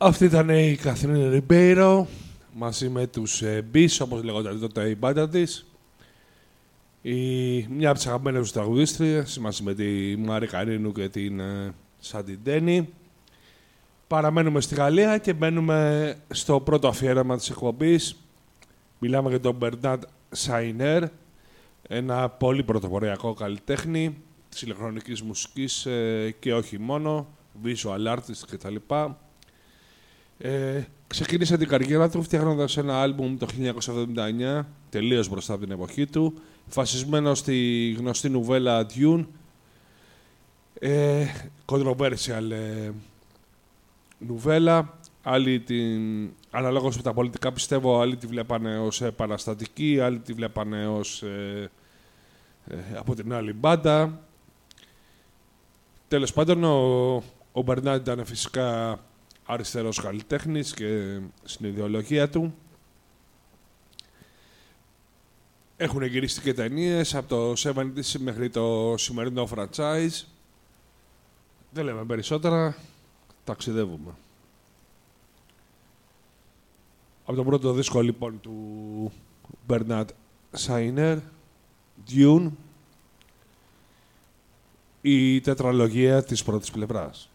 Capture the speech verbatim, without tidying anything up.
Αυτή ήταν η Καθρίνη Ριμπέιρο μαζί με τους ε, Μπις, όπως λέγονταν τότε η μπάντα της. Η, μια από τις αγαπημένες τους τραγουδίστριες μαζί με τη Μάρη Καρίνου και την ε, Σάντι Ντένι. Παραμένουμε στη Γαλλία και μπαίνουμε στο πρώτο αφιέρωμα της εκπομπής. Μιλάμε για τον Μπερνάρντ Σάινερ, ένα πολύ πρωτοποριακό καλλιτέχνη της ηλεκτρονικής μουσικής ε, και όχι μόνο, visual artist κτλ. Ε, ξεκίνησε την καριέρα του φτιάχνοντας ένα άλμπουμ το χίλια εννιακόσια εβδομήντα εννιά, τελείως μπροστά από την εποχή του, βασισμένο στη γνωστή νουβέλα Dune, ε, controversial ε, νουβέλα. Άλλοι την, αναλόγως με τα πολιτικά πιστεύω, άλλοι τη βλέπανε ως επαναστατική, άλλοι τη βλέπανε ως ε, ε, από την άλλη μπάντα. Τέλος πάντων, ο, ο Μπερνάρντ ήταν φυσικά αριστερός καλλιτέχνης και στην ιδεολογία του. Έχουν γυρίσει και ταινίες από το εβδομήντα μέχρι το σημερινό franchise. Δεν λέμε περισσότερα, ταξιδεύουμε. Από τον πρώτο δίσκο λοιπόν του Μπερνάρντ Σάινερ, Dune, η τετραλογία της πρώτης πλευράς.